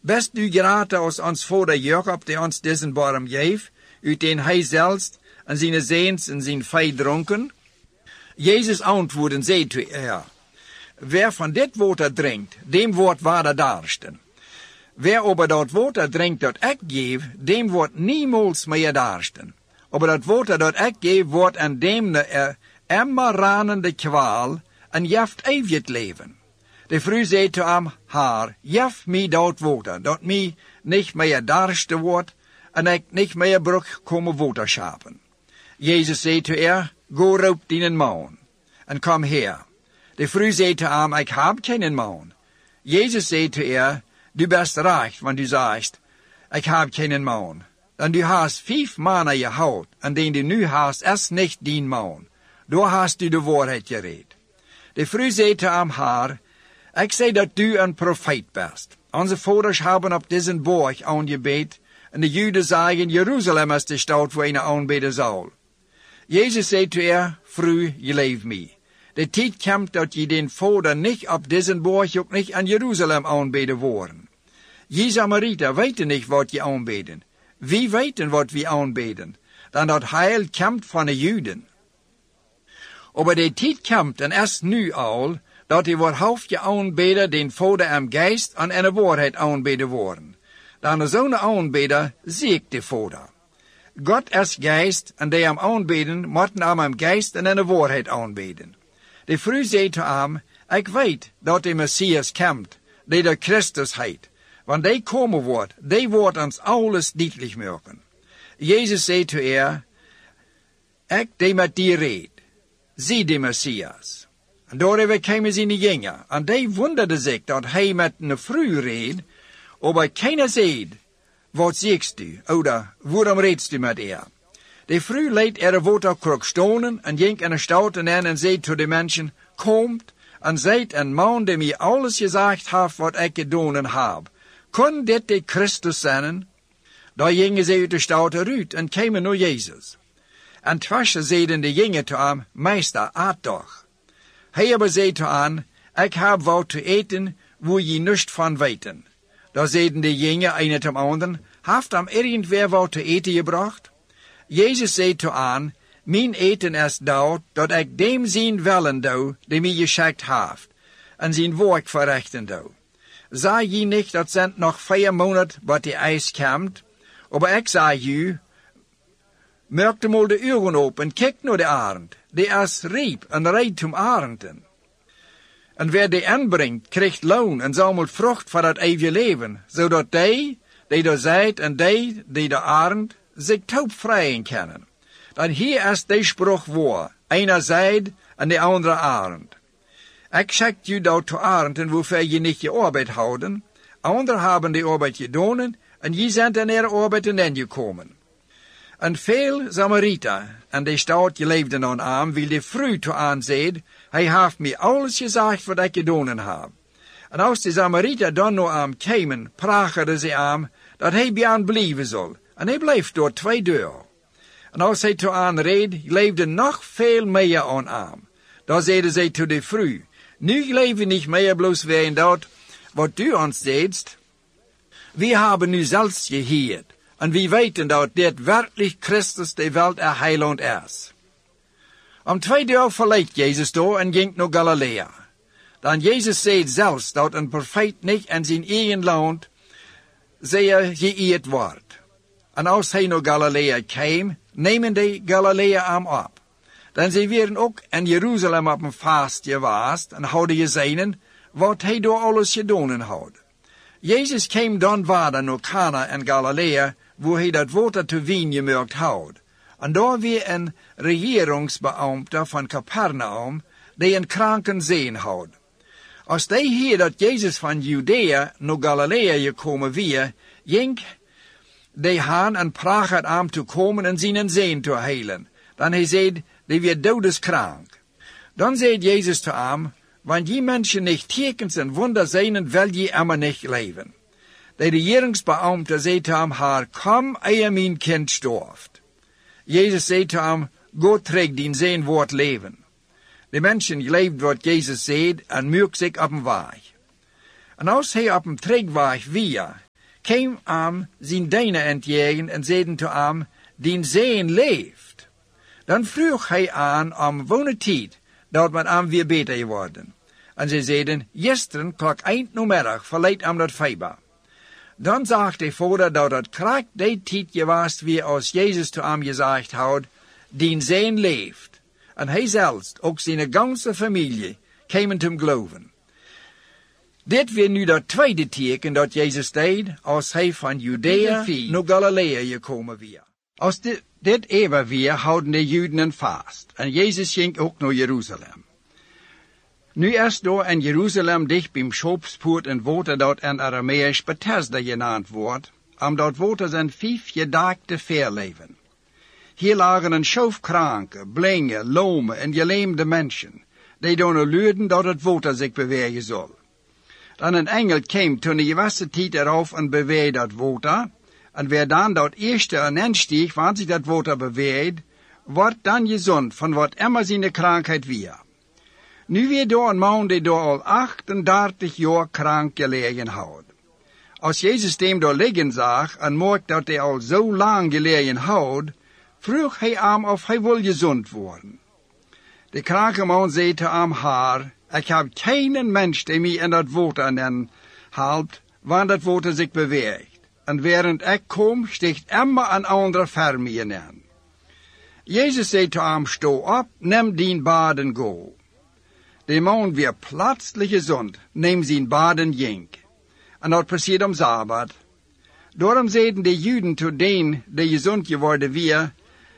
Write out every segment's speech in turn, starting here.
Best u geraten als ons vader Jacob, die ons deze barm geef, uit den hij zelfs en zijn zeens en zijn vee dronken? Jezus antwoordde en zei toe er, wer van dit water drinkt, dem wordt water darsten. Wer over dat water drinkt dat ik geef, dem wordt niemals meer darsten. Aber dat water dat ik geef, wordt aan dem immer ranende kwaal en jaft eeuwig leven. De vrouw zei te hem, haar, jaf mij dat water, dat mij niet meer darsten wordt, en ik niet meer brug komen water schapen. Jezus zei te haar, go roep dien man, en kom her. De vrouw zei te hem, ik heb geen man. Jezus zei te haar, du best recht, want du zegt, ik heb geen man. Dan du hast 5 mannen gehad, en den du nu hast, is niet dien man. Door hast du de waarheid gereed. De vrouw zei te hem, haar, ik zei dat du een profeet bent. Onze vaders hebben op deze borg aangebeden, en de Joden zeggen, Jeruzalem is de stad waar een aanbidden zal. Jezus zei te haar, vrouw, je leeft mij. De tijd komt dat je den vader niet op deze borg ook niet aan Jeruzalem aanbidden worden. Je Samariter weten niet wat je aanbidden. Wie weten wat we aanbidden? Dan dat heil komt van de Joden. Aber de tijd komt en is nu al, dat hij wordt hoofdje aanbidden den vader en geest en in de waarheid aanbidden worden. Dan zo'n aanbidder zie ik de vader. God is geest en die hem aanbidden, moeten hem geest en in de waarheid aanbidden. De vrouw zei te hem, ik weet dat de Messias komt, die de Christus heet. Want die komen wordt, die wordt ons alles duidelijk maken. Jezus zei te haar, ik die met die reed, zie de Messias. En daarover kwamen zijn jongeren, en die wonderden zich dat hij met een vrouw reed, maar keiner zei, wat ziekst u, oder waarom redst u met haar? De vrouw liet er waterkruk stonen en ging in de stad en zei tot de mensen, komt en zijt een man die mij alles gezegd heeft wat ik gedaan heb. Kon dit de Christus zijn? Daar gingen ze uit de stad eruit en kwamen naar Jezus. En tussen zeiden de jongeren te hem, meester, eet toch. Hij aber zei te hen, ik heb wat te eten, wo je niets van weten. Daar zeiden de jongeren een tot anderen, heeft hem irgendwer wat te eten gebracht? Jezus zei te hen, mijn eten is dat ik dem zien willen doe, die mij geschikt heeft, en zijn werk verrichten doe. Zei je niet dat zijn nog 4 maanden wat de ijs komt, maar ik zei je, merk mal de ogen op en kijk naar de arend, die is riep en rijdt om arenden. En wer die aanbrengt, krijgt loon en zal met vrucht voor het eeuwige leven, zodat die daar zijt en die de arend, zich taub vrijen kunnen. Dan hier is de spruch waar, einer zijt en de andere arend. Ik zeg je dat te arenden, waarvoor je niet je arbeid houden, anderen hebben de arbeid gedaan, en je bent in er arbeid en gekomen. En veel Samariter en de stad geleefden aan hem, wil de vrouw te aanzien, hij heeft mij alles gezegd wat ik gedaan heb. En als de Samariter dan naar hem kwamen, praten ze hem dat hij bij hen blijven zal. En hij bleef door 2 dagen. En als hij te hen reed, leefden nog veel meer aan hem. Dan zeiden zij tot de vrouw, nu leven niet meer bloos wegen dat wat u ons deedst. We hebben nu zelfs gehoord. En we weten dat dit werkelijk Christus de wereld heiland is. Om 2 dagen verliet Jezus door en ging naar Galilea. Dan Jezus zei zelfs dat een profeet niet in zijn eigen land zeer geëerd wordt. En als hij naar Galilea kwam, nemen de Galilea hem op. Dan ze werden ook in Jeruzalem op een vast geweest en hadden gezien wat hij door alles gedaan had. Jezus kwam dan verder naar Cana in Galilea, wo hij dat water te wien gemaakt had. En daar weer een regeringsbeambte van Capernaum, die een kranken zien had. Als die hier dat Jezus van Judea naar Galilea gekomen weer, ging die haan en praat hem te komen en zijn zeen te heilen. Dan hij zei, die weer dodeskrank. Dan zei Jezus te hem, want die mensen niet tekens en wonder zijn, wil je immer niet leven. De regeringsbeambte zei te hem, haar, kom, eer mijn kind storft. Jezus zei te hem, go terug, dien zijn woord leven. De mensen leefden wat Jezus zei en muik zich op een weg. En als hij op een terugweg weer, kwam am zijn diener entgegen en zeiden te am, dien zeen leeft. Dan vroeg hij aan om welke tijd dat met am weer beter geworden. En ze zeiden, gisteren klok 1 namiddag verleid am dat feiber. Dan zag de vader dat het krak die tijd geweest wie als Jezus te am gezegd had, dien zeen leeft. En hij zelfs, ook zijn ganze familie, kwamen te geloven. Dit weer nu dat tweede teken dat Jezus deed, als hij van Judea naar Galilea gekomen weer. Als dit even weer houden de Juden vast, en Jezus ging ook naar Jeruzalem. Nu eerst door in Jeruzalem dicht bij Schopspoort een water dat in Arameesch Bethesda genaamd wordt, om dat water zijn 5 gedaagde veerleven. Hier lagen een schoof kranken, blinde, lome en geleemde mensen, die door luiden dat het water zich bewegen zal. Dan een engel kwam toen de gewassen tijd erop en beweegde dat water, en weer dan dat eerste en instieg, want zich dat water beweegt, wordt dan gezond van wat immer zijn krankheid weer. Nu weer door een man die door al 38 jaar krank gelegen houdt. Als Jezus hem door liggen zag en merkte dat hij al zo lang gelegen houdt, vroeg hij hem of hij wil gezond worden. De kranke man zei te hem haar, ik heb geen mens die mij in dat water helpt, want dat water zich beweegt. En während ik kom, sticht immer een andere ver mij in. Jezus zei te hem, sto op, neem dien baden go. De man weer plötzlich gezond, neem zijn baden ging. En dat passiert om Sabbat. Daarom zeiden de Juden tot den die gezond geworden weer,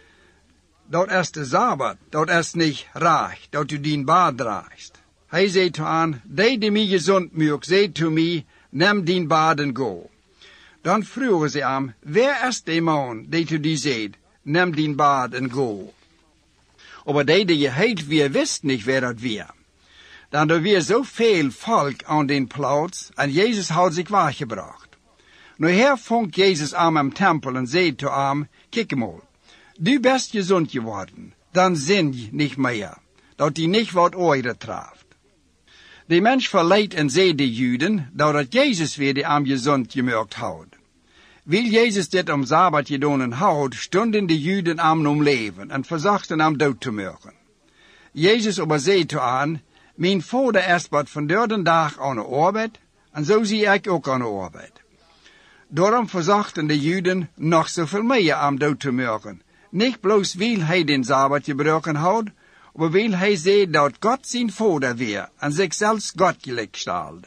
dat is de Sabbat, dat is niet recht, dat u dien bad draagt. Hij zei te aan, die mij gezond maakt, zei te mij, neem dien baden go. Dan vroegen ze hem, wer is de man die te die zei, neem dien baden go. Maar die je heet weer wist niet wer dat weer. Dan er weer zoveel volk aan den plaats, en Jezus had zich weggebracht. Nu her vond Jezus aan hem tempel en zei te hem, kijk mal, du bist gezond geworden, dan zin je niet meer, dat die niet wat oire treft. De mens verleidt en zei de Juden, dat het Jezus weer die am gezond gemaakt had. Wil Jezus dit om Sabbat gedaan had, stonden de Juden am om leven en verzachten am dood te maken. Jezus aber zei te aan, mijn vader is wat van de dag aan de arbeid, en zo zie ik ook aan de arbeid. Daarom verzachten de Juden nog zoveel meer am dood te maken. Niet bloos wil hij den Sabbat gebruiken had, maar wil hij zeggen dat God zijn vader weer en zichzelf God gelijk stelde.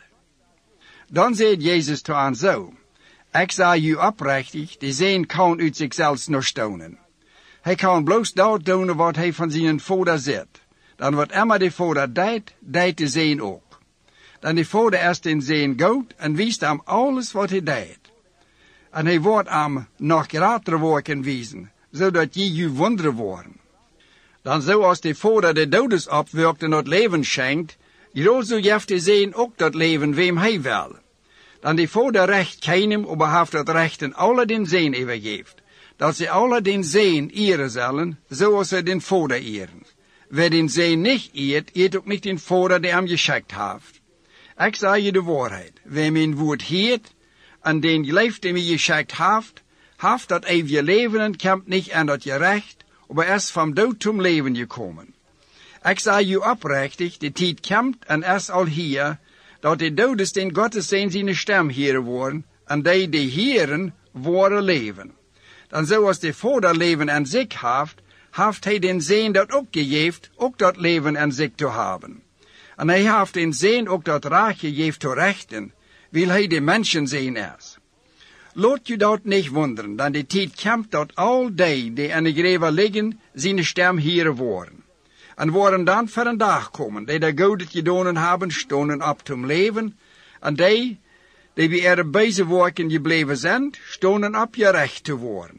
Dan zei Jezus te aan zo, ik zeg u oprechtig, de zeen kan uit zichzelf nog stonen. Hij kan bloos dat doen wat hij van zijn vader zegt. Dan wat immer de vader deed, deed de zeen ook. Dan de vader is den zeen goed en wiest hem alles wat hij deed. En hij wordt hem nog grotere werken wijzen, zodat je u wonderen worden. Dan zoals de vader de dodes opwerkt en het leven schenkt, zo geeft de zeen ook dat leven wem hij wil. Dan de vader recht keinem, maar heeft het recht en alle den zeen overgeeft. Dat ze alle den zeen eren zullen, zoals ze den vader eren. Wer den zeen niet eert, eert ook niet den vader die hem geschickt heeft. Ik zeg je de waarheid, wer mijn woord heert, en den leeft die mij geschickt heeft dat eeuwige leven en komt niet aan dat gerecht, maar is van dood zum leven gekomen. Ik zeg je oprechtig, de tijd komt en is al hier, dat de dodes den Gottes zijn stem heren worden, en die heren worden leven. Dan zoals de vader leven aan zich heeft hij den zeen dat ook gegeven, ook dat leven aan zich te hebben. En hij heeft den zeen ook dat recht gegeven te rechten, wil hij de mensen zien is. Laat je dat niet wonderen, dan de tijd komt dat al die in de grave liggen, zijn stem heren worden. En worden dan voor een dag komen, die de goede gedaan hebben, stonden op te leven, en die bij er bezig werken gebleven zijn, stonden op je recht te worden.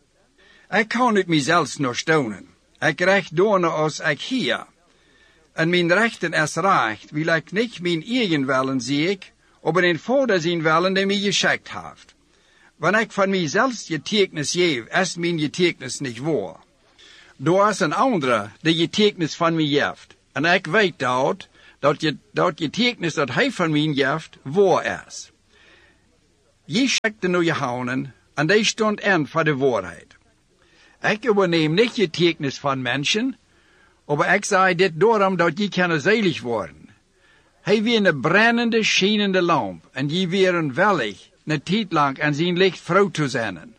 Ik kan uit mezelf nog stonen. Ik recht doen als ik hier. En mijn rechten is recht, wil ik niet mijn eigen willen zie ik, maar den vader zijn willen die mij geschickt heeft. Wanneer ik van mijzelf getekens geef, is mijn getekens niet waar. Er is een andere die getekens van mij geeft. En ik weet dat getekens dat hij van mij geeft, waar is. Je schekte naar je houden, en die stond aan voor de waarheid. Ik überneem niet je tekens van mensen, maar ik zei dit daarom dat je kan selig worden. Hij weer een brennende, schijnende lamp, en je weer wellig, een tijd lang aan zijn licht vrouw te zijn.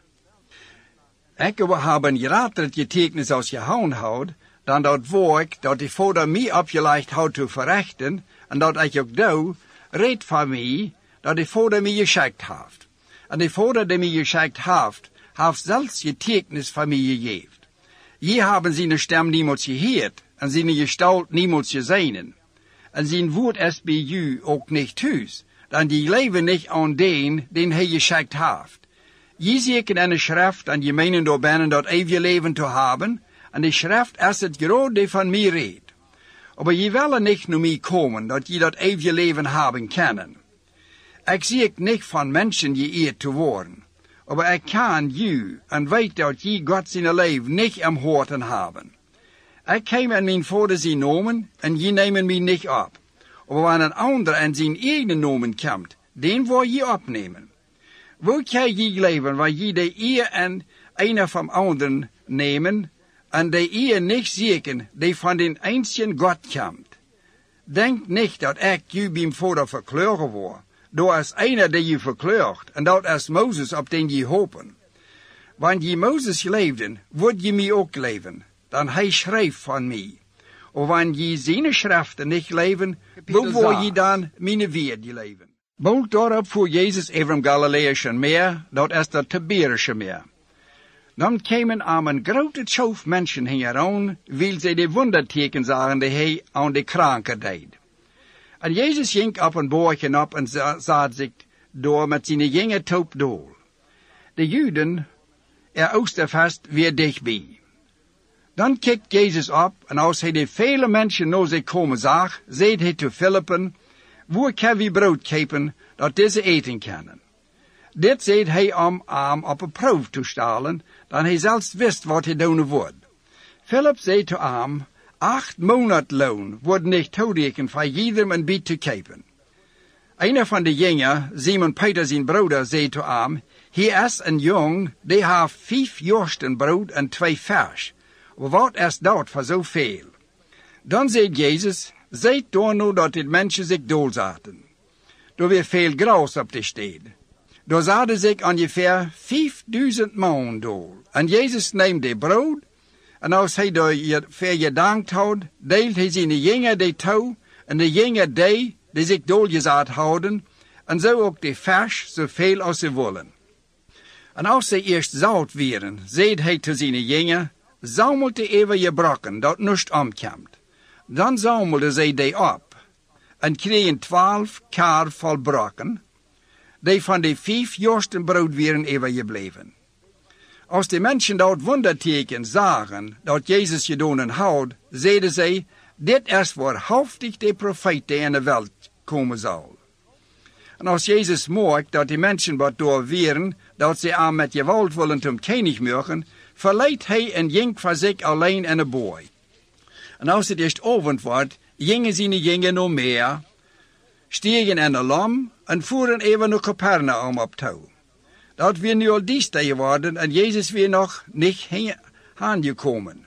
Ik hebben geraten dat je tekens als je houden houdt, dan dat werk dat de Vader mij opgelegd houdt te verrichten, en dat ik ook doe, redt van mij, dat de Vader mij geschikt heeft. En de Vader die mij geschikt heeft, heeft zelfs je tekens van mij gegeven. Je hebben zijn stem niemals gehoord, en zijn gestalt niemals gezien. En zijn woord is bij u ook niet thuis, dan je leven niet aan den hij geschikt heeft. Je zieken in de schrift, en je meenen door binnen dat eeuwige leven te hebben, en de schrift is het groot die van mij redt. Maar je willen niet naar mij komen, dat je dat eeuwige leven hebben kunnen. Ik zie niet van mensen je eer te worden, maar ik kan je en weet dat je God zijn leven niet am horten hebben. Ik kwam in mijn vader zijn nomen, en je nemen mij niet op. Maar wanneer een ander in zijn eigen nomen komt, den wil je opnemen. Hoe kan je leven, waar je de eer en een van anderen nemen, en de eer niet zieken, die van den einzigen God komt? Denk niet dat ik je bij vader verkleuren word. Door is einer die je verkleurt, en dat is Mozes op den je hopen. Want je Mozes leefden, wordt je mij ook leven, dan hij schreef van mij. Of wanneer je zijn schriften niet leven, hoe wil je dan mijn woord leven? Bald daarop voer Jezus over het Galileïsche meer, dat is het Tiberische meer. Dan kwamen een grote schof mensen hieraan, wil zij de wonderteken zagen die hij aan de kranken deed. En Jezus ging op een boortje op en zat zich door met zijn jonge top dool. De Juden, Oosterfest, weer dichtbij. Dan kijkt Jezus op, en als hij de vele mensen naar zich komen zag, zei hij te Philippen, waar kan we brood kopen, dat deze eten kunnen? Dit zei hij om op een proef te stellen, dan hij zelfs wist wat hij doen wordt. Philip zei te hem, 8 maandloon wordt niet toerekend voor iedereen een beetje te kopen. Een van de jongen, Simon Peter zijn broeder, zei te hem, hier is een jong, die heeft 5 jorsten brood en 2 vers. Wat is dat voor zoveel? Dan zei Jezus, zijt door nu dat de mensen zich doorzaten. Er weer veel gras op de stad. Daar zaten zich ongeveer 5000 man door. En Jezus neemt de brood, en als hij door gedankt had, deelt hij zijn jongen die toe, en de jongen die zich doorgezet houden, en zo ook de vers, zoveel als ze willen. En als ze eerst zout waren, zei hij te zijn jongen, zamelt even je brokken, dat niets omkomt. Dan zamelde zij die op, en kregen 12 kar vol brokken, die van de 5 jorsten brood waren even gebleven. Als de mensen dat wonderteken zagen, dat Jezus gedaan had, zeiden zij, dit is waarhaftig de profeet die in de wereld komen zal. En als Jezus merkt dat de mensen wat door waren, dat ze aan met geweld willen om koning mogen, verleidt hij en ging van zich alleen in een boy. En als het eerst avond wordt, gingen zijn jongen nog meer, stiegen in een lam en voeren even naar Capernaum op toe. Dat weer nu al dienst geworden en Jezus weer nog niet aangekomen.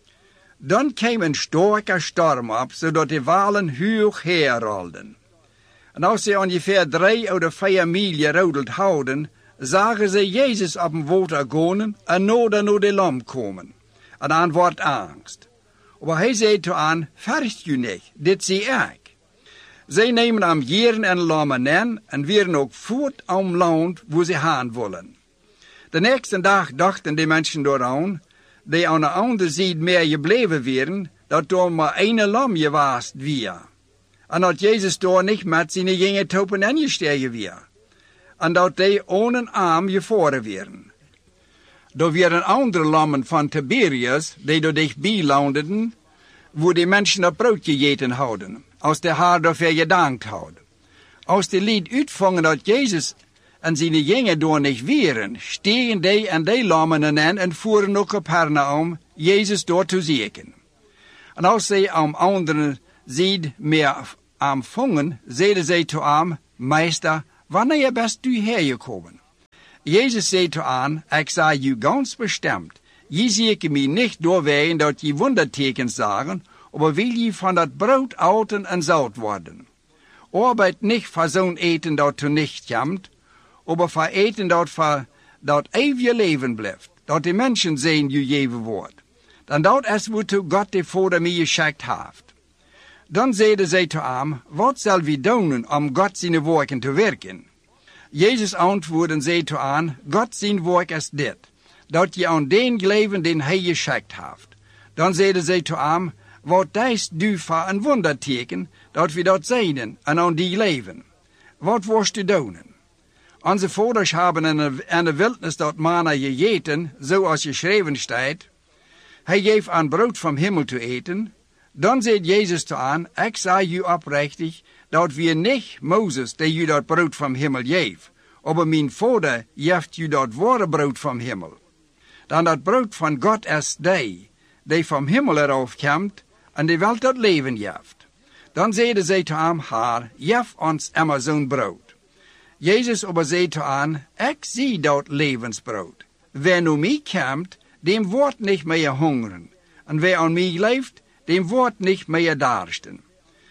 Dan kwam een sterke storm op, zodat de walen hoog herrolden. En als ze ongeveer 3 of 4 mijl gerodeld houden, zagen ze Jezus op een water gaan en nodig naar de lam komen. En dan wordt angst. Maar hij zei te aan, verst u niet, dit zie ik. Zij nemen am jaren en lammen in en weer ook voort om land waar ze gaan willen. De nächste dag dachten de mensen daaraan, die aan de andere zijde meer gebleven waren, dat door maar 1 lam gewaast weer. En dat Jezus door niet met zijn jonge topen ingestegen weer. En dat die ohne arm gevaren werden. Er waren andere lammen van Tiberius, die er dichtbij landden, waar de mensen dat brood gegeten hadden, als de haar daarvoor gedankt had. Als de lied uitvangen dat Jezus en zijn jongen door niet waren, stegen die en die lammen in en voeren naar Capernaum, Jezus door te zieken. En als zij aan andere zijde meer aanvangen, zeiden zij te hem, Meester, wanneer best u hergekomen? Jezus zei toe aan, ik zei u ganz bestemd, je ziet mij niet doorwegen dat je wondertekens zagen, aber wil je van dat brood outen en zout worden. Arbeid niet voor zo'n eten dat er niet komt, aber voor eten dat eeuwige leven blijft, dat de mensen zien je geven wordt. Dan dat is waartoe God de Vader mij geschikt heeft. Dan zeiden zij te hem, wat zal we doen om God zijn werken te werken? Jezus antwoordde en zei te aan, God zijn werk is dit, dat je aan den geloven den hij geschikt heeft. Dan zeiden zij te hem, wat is du voor een wonderteken, dat we dat zeiden en aan die leven? Wat worst u doen? Onze vaders hebben in de wildnis dat manna gegeten, zoals geschreven staat. Hij geeft aan brood van hemel te eten. Dan zei Jezus te aan, ik zei u oprechtig, dat we niet Mozes, die u dat brood van hemel geeft, aber mijn Vader geeft u dat ware brood van hemel. Dan dat brood van God is die van hemel eraf komt, en die wel dat leven geeft. Dan zeiden zij te hem, Heer, geef ons immer zo'n brood. Jezus aber zei te aan, ik zie dat levensbrood. Wer nu mij komt, dem wordt niet meer hongeren. En wer aan mij leeft, dem wordt niet meer darsten.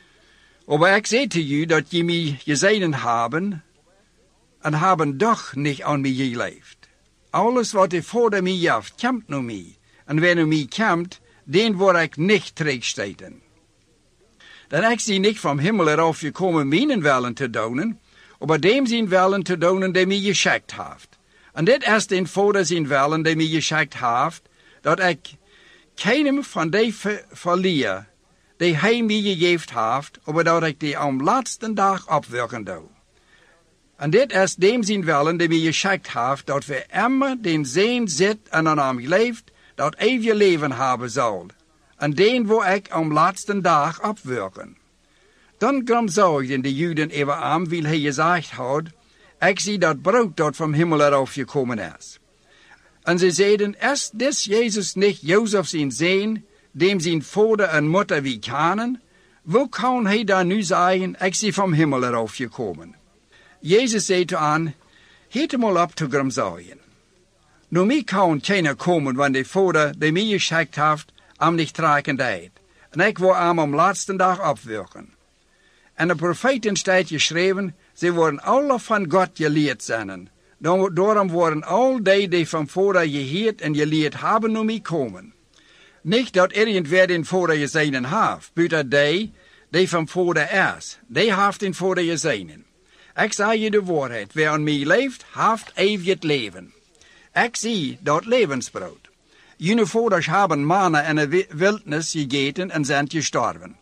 Aber ik zei te u dat je mij gezien hebben, en hebben doch niet aan mij geleefd. Alles wat de Vader mij geeft, komt nu mij. En wer nu mij komt, den word ik niet terugsteken. Dan ik zie niet van hemel eraf gekomen mijn willen te doen, aber dem zijn willen te doen die mij geschikt heeft. En dit is den Vader zijn willen die mij geschikt heeft, dat ik keinem van die verlier, die hij mij gegeven heeft, aber dat ik die am laatste dag opwerken doe. En dit is dem zijn willen die mij geschikt heeft, dat we immer den zin zit en aan hem leeft, dat eeuwige leven hebben zal. En den wil ik am laatste dag opwerken. Dan gramzorgden de Juden even aan, wil hij gezegd had, ik zie dat brood dat van hemel eraf gekomen is. En ze zeiden, is dit Jezus niet Jozef zijn zoon, dem zijn vader en moeder wie kennen? Hoe kan hij dan nu zeggen, ik zie van hemel eraf gekomen? Jezus zei te aan, heet hem al op te gramzorgen. Nu mij kan keiner komen, want de vader die mij geschikt heeft, am niet trekken deed. En ik wil am am laatste dag opwerken. En de profeten staat geschreven, ze worden alle van God geleerd zijn. Daarom worden al die van Vader geheerd en geleerd hebben nu mij komen. Niet dat irgendwer den Vader gezien heeft, buiten die van Vader is. Die heeft den Vader gezien. Ik zeg je de waarheid, wie aan mij leeft, heeft eeuwig leven. Ik zie dat levensbrood. Jullie vaders hebben manna in de wildnis gegeten en zijn gestorven.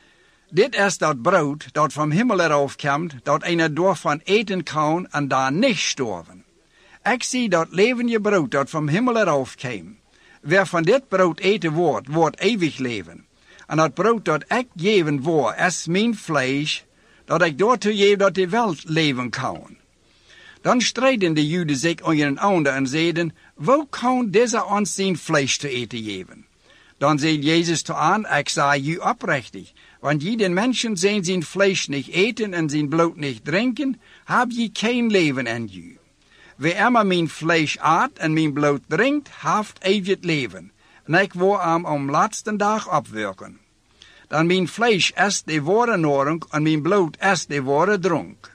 Dit is dat brood dat van hemel eraf komt, dat een daarvan eten kan en daar niet sterven. Ik zie dat levende brood dat van hemel eraf komt. Wer van dit brood eten wordt eeuwig leven. En dat brood dat ik geven word, is mijn vlees, dat ik daartoe geef dat de wereld leven kan. Dan strijden de Joden zich ondereinander en zeiden, hoe kan deze ons zijn vlees te eten geven? Dan zei Jezus te aan, ik zei u oprechtig, want je den mensen zijn vlees niet eten en zijn bloed niet drinken, heb je geen leven in u. Wie immer mijn vlees eet en mijn bloed drinkt, heeft eeuwig leven. En ik wil hem om laatste dag opwerken. Dan mijn vlees is de ware nahrung en mijn bloed is de ware dronk.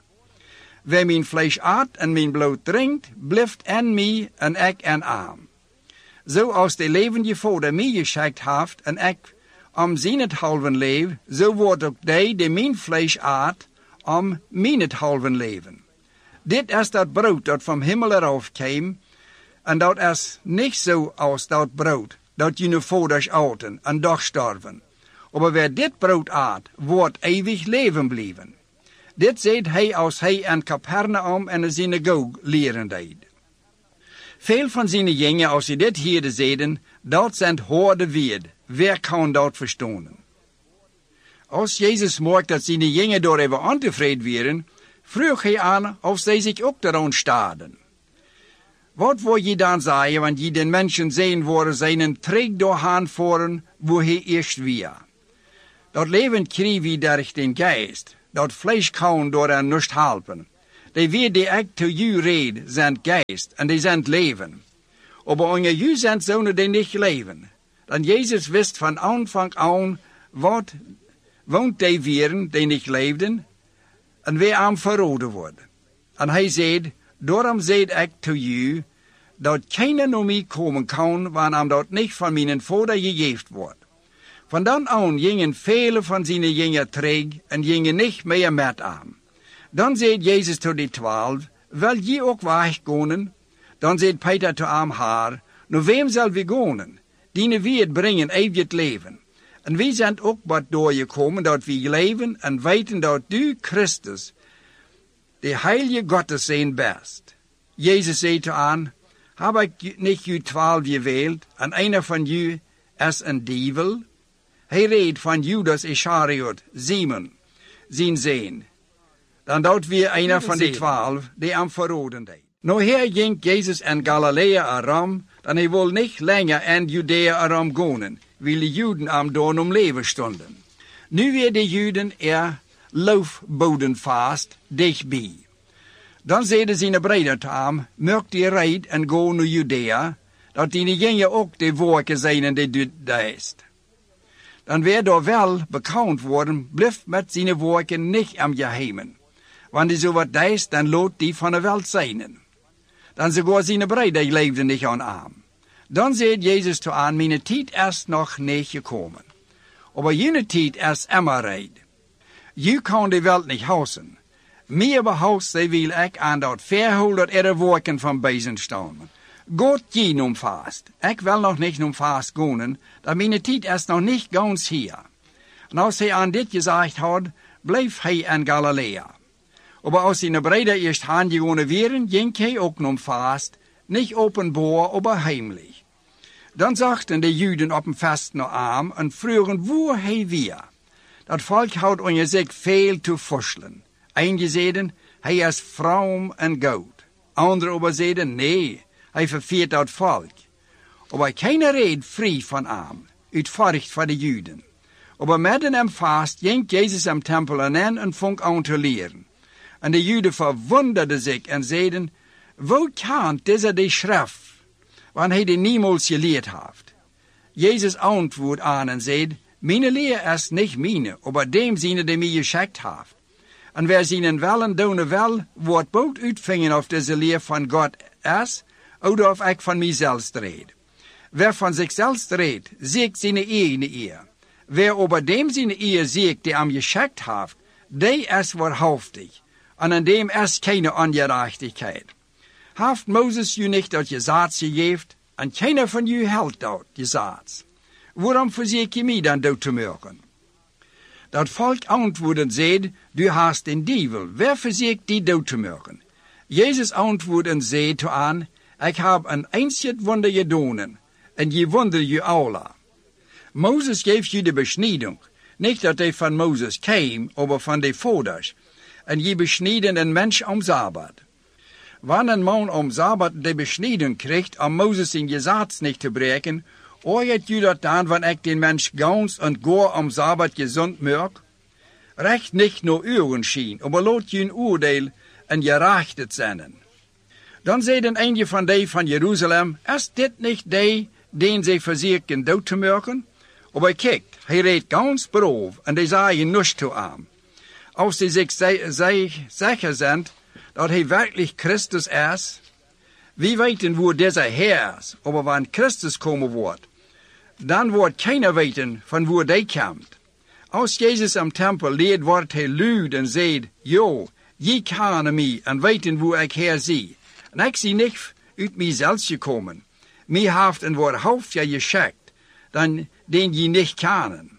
Wie mijn vlees eet en mijn bloed drinkt, blijft in mij en ik in hem. Zoals de levende Vader mij geschikt heeft en ik om zijnenthalven leef, zo wordt ook die mijn vlees eet, om mijnenthalven leven. Dit is dat brood dat van hemel eraf kwam, en dat is niet zo als dat brood dat jullie vaders eten en doch sterven. Maar wie dit brood eet, wordt eeuwig leven blijven. Dit zei hij als hij in Capernaum in de synagoge leren deed. Veel van zijn jingen, als ze dit hier zeiden, dat zijn hoorde woord. Wer kan dat verstaan? Als Jezus merkt dat zijn jingen door even ontevreden waren, vroeg hij aan of zij zich ook daaraan staden. Wat wil je dan zeggen, want je den mensen zien worden zijn terug doorgaan voeren, wo hij eerst weer. Dat leven krijg je durch den Geist, dat vlees kan door er nicht helpen. die weer die ek to ju red, zijn geest, en die zijn leven. Aber onder ju zijn zonen die niet leven. Dan Jezus wist van aanvang aan, wat woont die wieren die niet leefden, en wie aan verroden worden. En hij zei, daarom zei ik to ju, dat keiner naar mij komen kan, wanneer dat niet van mijn vader gegeven wordt. Van dan aan gingen vele van zijn jingen terug en gingen niet meer met hem. Dan zei Jezus tot die 12, wil je ook weggaan? Dan zei Peter tot hem haar, naar wem zal we gaan? Die we het brengen eeuwig leven. En we zijn ook wat doorgekomen dat we leven en weten dat du Christus, de heilige Gottes zijn best. Jezus zei tot hen, heb ik niet u 12 gewählt, en einer van u is een dievel? Hij reed van Judas Ischariot, Simon, zijn zoon. Dan dat weer einer van die 12, die hem verroden deed. Nou hier ging Jezus in Galilea aram, dan hij wil niet langer in Judea aram gaan, weil de Juden am door om leven stonden. Nu weer de Juden loofboden vast, dichtbij. Dan zeiden zijn broeder te hem, maak die reid en go naar Judea, dat die gingen ook de werken zijn en die deist. Dan werd er wel bekend worden, blijf met zijn werken niet am geheimen. Wanneer die zo wat deist, dan loot die van de welt zijn. Dan sogar zijn broeder leefden niet aan hem. Dan zei Jezus te aan, mijn tijd is nog niet gekomen. Aber jene tijd is immer reid. Je kan de welt niet huizen. Meer behoust zij wil ik aan dat verhoel dat er werken van bezen staan. God je noem vast. Ik wil nog niet noem vast gaan, dat mijn tijd is nog niet gans hier. En als hij aan dit gezegd had, bleef hij in Galilea. Aber als zijn broeder eerst aangegaan waren, ging hij ook noem vast, niet openbaar, aber heimlich. Dan zachten de Juden op een fest naar hem en vroegen waar hij weer. Dat volk houdt onder zich veel te vorstelen. Einige zeiden, hij is vroom en goed. Anderen aber zeiden, nee, hij verveert dat volk. Aber keiner reed vrij van hem, uit furcht voor de Juden. Aber midden hem vast ging Jezus am tempel aan en vong aan te leren. En de Juden verwonderden zich en zeiden, wo kan deze de schrift, want hij die niemals geleerd heeft? Jezus antwoordt aan en zei, mijn leer is niet mine, aber dem zijn die mij geschickt heeft. En wer zijn wel en doen wel, wordt boot uitvingen of deze leer van God is, oder of ik van mijzelf red. Wer van zichzelf redt, ziet zijn eigen eer. Wer over dem zijn eer ziet die hem geschickt heeft, die is waarhaftig. En aan dem is keine ongerechtigheid. Heeft Moses u niet dat gezaad gegeven, en keiner van u houdt dat gezaad. Waarom verzeker je mij dan dood te maken? Dat volk antwoordend zei, du hast den dievel, wer verzekert die dood te maken? Jezus antwoordend zei te aan, ik heb een einzig wonder gedaan, en je wonder je alle. Moses geeft je de besnijding, niet dat hij van Moses kwam, aber van de vaders, en je besnijden een mens om Sabbat. Wanneer een man om Sabbat de besnijden krijgt, om Moses in gezaad niet te breken, oorjet je dat dan, wanneer ik den mens gans en goor om Sabbat gezond maak? Recht niet naar uren schien, aber laat je een oordeel en gerechtigd zijn. Dan zeiden een van die van Jeruzalem, is dit niet die, den zij verzekeren dood te maken? Aber kijk, hij reed gans braaf, en die zeiden niets toe aan. Als die zich zeker zijn dat hij werkelijk Christus is, wie weten waar deze Heer is, aber wanneer Christus komen wordt, dan wordt keiner weten van waar hij komt. Als Jezus am tempel leert, wordt hij luid en zegt, jo, je kennen mij en weten waar ik Heer zie. En ik zie niet uit mijzelf gekomen. Mij heeft een woord ja geschickt, dan den je niet kennen.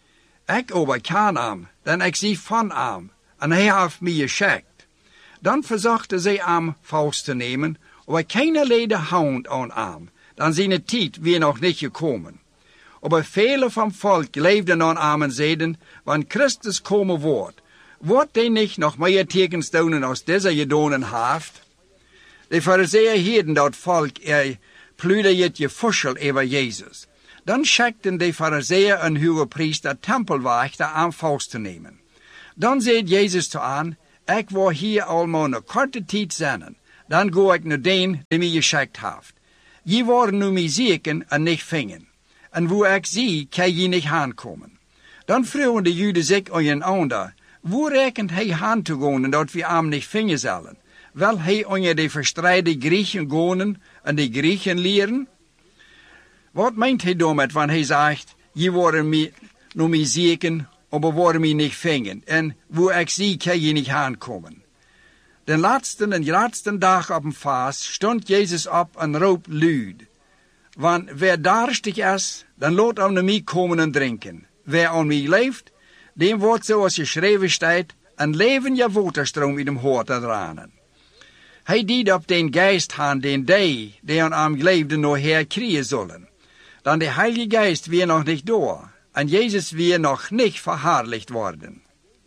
Ik aber ken hem, dan ik zie van hem, en hij heeft mij geschickt. Dan verzochten zij hem vast te nemen, aber keiner legde hand aan hem, dan zijn tijd weer nog niet gekomen. Aber vele van volk leefden aan hem en zeiden, wanneer Christus komen wordt hij niet nog meer tekens doen als deze gedonen heeft? De Farizeeën hielden dat volk plüde je fuschel over Jezus. Dan schickten de Farizeeën een hoge priester tempelwachter aan vast te nemen. Dan zei Jezus te aan, ik wil hier al maar een korte tijd zijn, dan ga ik naar den die mij geschikt heeft. Je worden nu mij zieken en niet vingen. En wo ik zie, kan je niet aankomen. Dan vroegen de Joden zich aan een ander, wo rekent hij aan te gaan, dat we hem niet vingen zullen? Wil hij onder de verstreide Griechen gaan en de Griechen leren? Wat meent hij daarmee, wanneer hij zegt, je worden nu mij zieken, maar worden mij niet vingen. En wo ik zie, kan je niet aankomen. Den laatste dag op een vaas stond Jezus op en roep luid. Want wer darstig is, dan laat hem naar mij komen en drinken. Wer aan mij leeft, dem wordt zoals geschreven staat, een levende waterstroom in hem hart en ranen. Hij died op den geest aan den die aan hem leefde nog herkrijgen zullen. Dan de Heilige Geist weer nog niet door, en Jezus weer nog niet verherrlicht worden.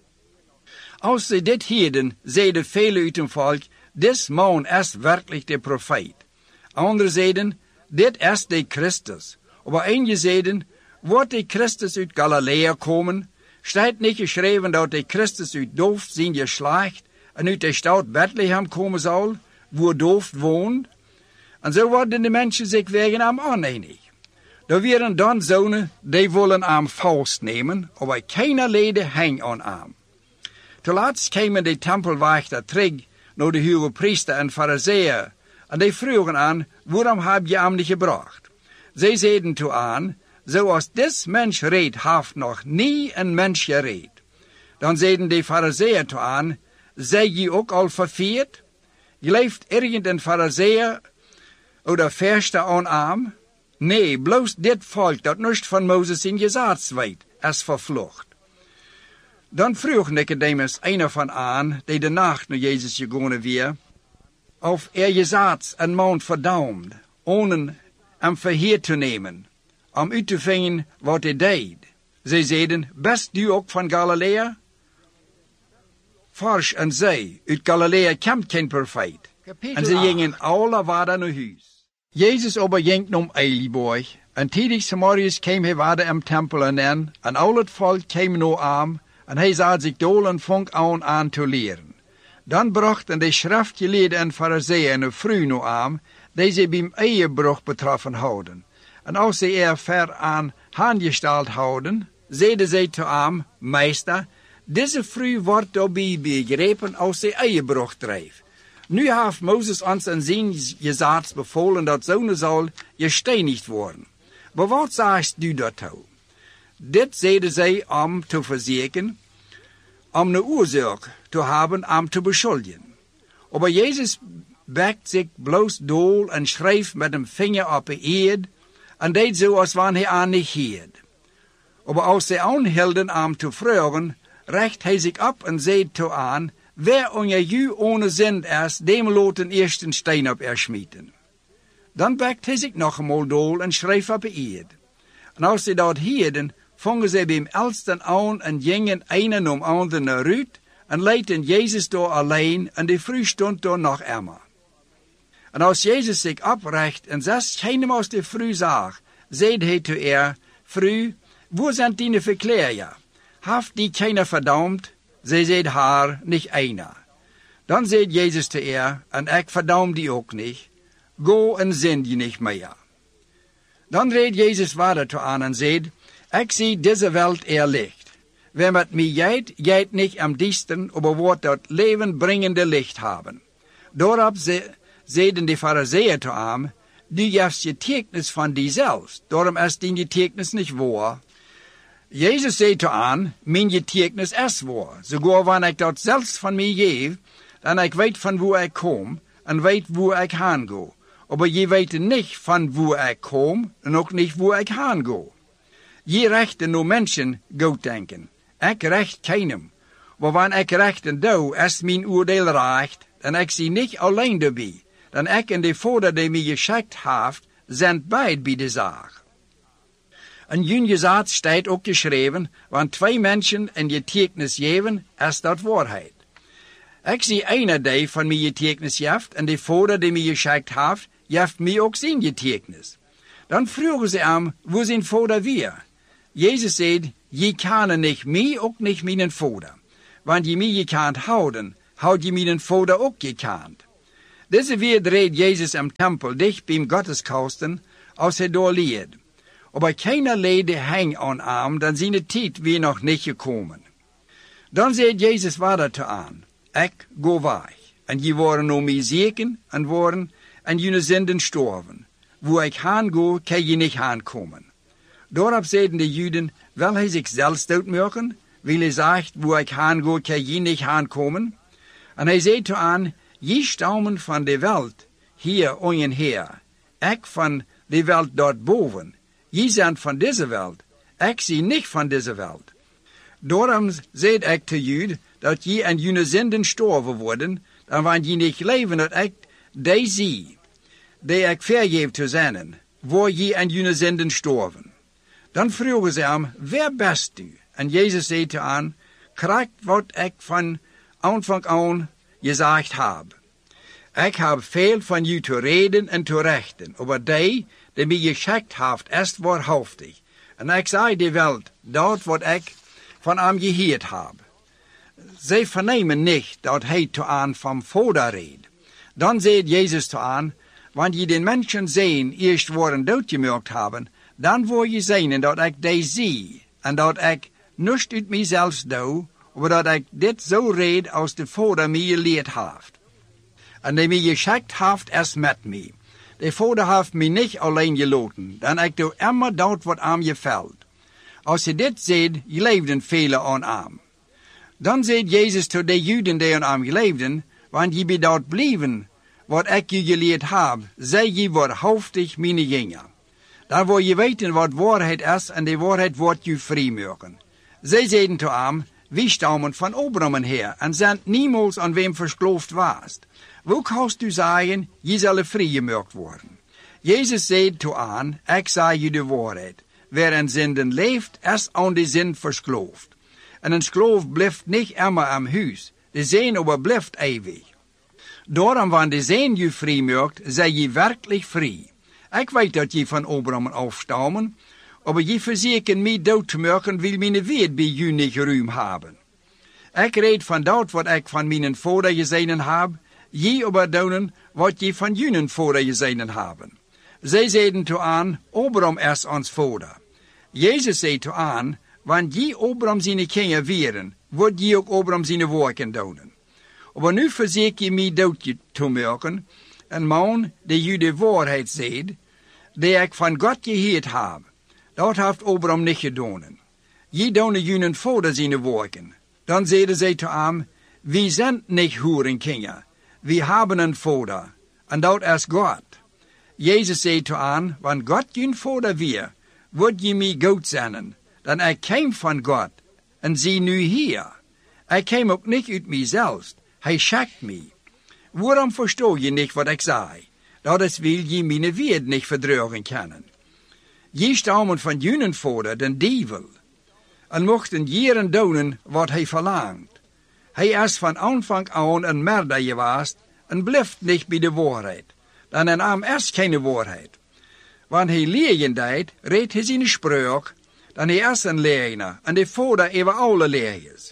Als ze dit hielden, zeiden velen uit het volk, dit man is werkelijk de profeet. Anderen zeiden, dit is de Christus. Maar eenigen zeiden, wordt de Christus uit Galilea komen? Staat niet geschreven dat de Christus uit Dooft zijn geslacht en uit de stad Bethlehem komen zal, waar Dooft woont? En zo worden de mensen zich wegen hem oneenig. Er waren dan zonen, die willen hem vastnemen, maar keiner leden hang aan hem. Te laatst kwamen de tempelwachter terug naar de hoge priester en fariseeën, en die vroegen aan, waarom heb je hem niet gebracht? Zij zeiden toe aan, zoals dit mens reed, heeft nog nie een mens gereed. Dan zeiden de fariseeën toe aan, zij je ook al verveerd? Je leeft ergens een fariseeën oder verste aan hem? Nee, bloos dit volk dat niet van Mozes in Gesetz weet, is vervlucht. Dan vroeg Nicodemus een van aan, die de nacht naar Jezus gegaan weer, of Gesetz een man verdammt, ohne hem verheer te nemen, om uit te vinden wat hij deed. Zij zeiden, best u ook van Galilea? Forsch en zei, uit Galilea komt geen profeet. En ze gingen alle wader naar huis. Jezus aber ging om Eiliborg, en tidig morgens kwam hij wader im tempel en al het volk kwam naar hem, en hij zat zich dol en vong aan te leren. Dan brachten de schriftgeleerden en fariseeën een vrouw naar hem, die ze bij eeuwbruch betroffen houden. En als ze ver aan aangesteld houden, zeiden zij te hem, meester, deze vrouw wordt daarbij begrepen als ze eeuwbruch drijft. Nu heeft Mozes ons in zijn Gesetz bevolen dat zonen zal gestenigd worden. Maar wat zegt u daartoe? Dit zeiden zij om te verzekeren, om een oorzaak te hebben om te beschuldigen. Maar Jezus bekt zich bloos dol en schreef met een vinger op de eerd en deed zo als wanneer hij aan niet hield. Maar als zij aanhielden om te vragen, recht hij zich op en zei te aan, wer onder jou ohne zin is, dem laten eerst een steen op smeten. Dan bekt hij zich nog eenmaal dol en schreef op de eerd. En als ze dat hielden, vongen zij bij hem elsten aan en gingen een om ander naar uit en leidden Jezus door alleen en de vrouw stond door nog immer. En als Jezus zich oprecht en zelfs geen als de vrouw zag, zeide hij te haar, vrouw, wo zijn die verkleerja? Heeft die keiner verdammt? Zij zei haar, niet einer. Dan zei Jezus te haar, en ik verdam die ook niet. Go en zin die niet meer. Dan reed Jezus verder toe aan en zei, ik zie deze wereld licht. Wer met mij jijt niet am dichtsten, maar wordt dat levenbrengende licht hebben. Daarop zeiden de fariseeën te hem, du geeft getuigenis van diezelfs, daarom is die getuigenis niet waar. Jezus zei te aan, mijn getuigenis is waar, sogar wanneer ik dat zelfs van mij geef, dan ik weet van waar ik kom en weet waar ik heen ga. Maar je weet niet van waar ik kom en ook niet waar ik heen ga. Je rechten naar mensen goed denken. Ik recht keinem. Maar wanneer ik rechten doe, is mijn oordeel recht, en ik zie niet alleen daarbij. Dan ik en de Vader die mij geschikt heeft, zijn beide bij de zaak. En in Gesetz staat ook geschreven, want twee mensen een getuigenis geven, is dat waarheid. Ik zie einer die van mij getuigenis geeft, en de Vader die mij geschikt heeft, geeft mij ook zijn getuigenis. Dan vroegen ze hem, wo zijn Vader weer? Jezus zei, je kennen niet mij, ook niet mijn Vader. Want je mij gekend houden, houd je mijn vader ook gekend. Deze weer reed Jezus im Tempel dicht beim Gotteskosten, als hij door leed. Aber keiner legde hang aan hem, dan zijn tijd weer nog niet gekomen. Dan zei Jezus verder te aan, ik go weg, en je worden om mij zieken en jullie zinden storven. Wo ik heen go, kan je niet heen komen. Daarop zeiden de Juden, wil hij zichzelf doodmaken? Wil hij zegt, wo ik heen go, kan je niet heen komen? En hij zei te aan, je stammen van de wereld, hier onjenheer. Ik van de wereld daarboven. Je zijn van deze wereld. Ik zie niet van deze wereld. Daarom zei ik te Juden, dat je en jullie zinden storven worden, dan want je niet leven dat ik die zie, die ik vergeef te zijn, waar je en jullie zinden storven. Dan vroegen ze hem, wer best u? En Jezus zei te aan, krijg wat ik van aanvang aan gezegd heb. Ik heb veel van u te reden en te rechten, maar die mij geschikt heeft, is waarhaftig. En ik zei de wereld, dat wat ik van hem gehoord heb. Zij vernemen niet dat hij te aan van Vader reed. Dan zei Jezus te aan, want je den mensen zien eerst worden doodgemaakt hebben, dan word je zien dat ik die zie, en dat ik niets uit mijzelf doe, maar dat ik dit zo reed als de Vader mij geleerd heeft. En die mij geschikt heeft is met mij. De Vader heeft mij niet alleen gelaten, dan ik doe immer dat wat hem gevalt. Als hij dit zei, leefden velen aan hem. Dan zei Jezus tot de Juden die aan hem geleefden, want je bent dat blijven, wat ik je geleerd heb, zij je waarhaftig mijn jongeren. Dan wil je weten wat waarheid is, en de waarheid wordt je vrijmaken. Zij zeiden te hem, wij stammen van Abraham her, en zijn niemals aan wem verskloofd was. Hoe kannst u zeggen, je zal vrijgemaakt worden? Jezus zei te aan, ik zeg je de waarheid. Wer in zinden leeft, is aan de zin verskloofd. En een skloof blijft niet immer am huis, de zin aber blijft eeuwig. Daarom, wanneer de zin je vrijmaakt, zij je werkelijk vrij. Ik weet dat je van Abraham afstammen, maar je verzekert mij dood te maken, wil mijn weet bij je niet ruim hebben. Ik reed van dat wat ik van mijn vader gezien heb, je aber doen wat je van jullie vader gezien hebben. Zij zeiden te aan, Abraham is ons vader. Jezus zei te aan, want je Abraham zijn kinderen weren, wordt je ook Abraham zijn werken doen. Maar nu verzeker je mij dood te maken, een man die je de waarheid zegt, die ik van God gehoord heb. Dat heeft Abraham niet gedaan. Je doen jullie vader zijn werken. Dan zeiden zij te hem, we zijn niet hoerenkinderen. We hebben een vader, en dat is God. Jezus zei te aan, want God jullie vader weer, wordt je mij goed zijn, dan ik kwam van God, en zie nu hier. Ik kwam ook niet uit mijzelf, hij schikt mij. Waarom verstoor je niet wat ik zei? Dat is wil je mijn woord niet verdrukken kunnen. Je stammen van jullie vader, den duivel, en mochten jaren doen wat hij verlangt. Hij is van aanvang aan een merder geweest, en blijft niet bij de waarheid. Dan in hem is geen waarheid. Wanneer hij leerjen deed, reed hij zijn spreuk, dan hij is een leerner, en de vader over alle leerjers.